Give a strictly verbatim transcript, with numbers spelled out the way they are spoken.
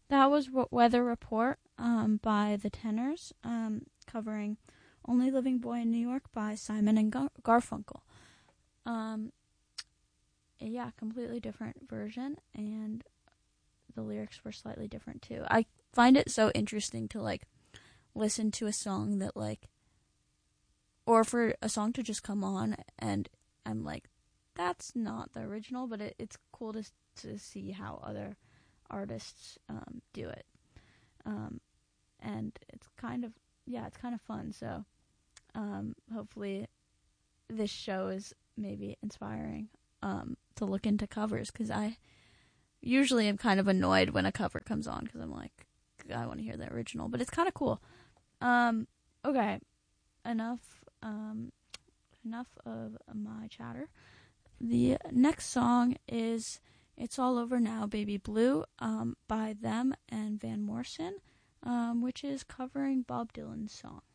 That was Weather Report um, by the Tenors, um, covering Only Living Boy in New York by Simon and Gar- Garfunkel. Um, yeah, completely different version, and the lyrics were slightly different too. I find it so interesting to like listen to a song that like, or for a song to just come on and I'm like, that's not the original, but it, it's cool to to see how other artists um, do it. Um, and it's kind of, yeah, it's kind of fun. So um, hopefully this show is maybe inspiring um, to look into covers, because I usually am kind of annoyed when a cover comes on because I'm like, I want to hear the original, but it's kind of cool. Um, okay, enough um, enough of my chatter. The next song is It's All Over Now, Baby Blue, um, by them and Van Morrison, um, which is covering Bob Dylan's song.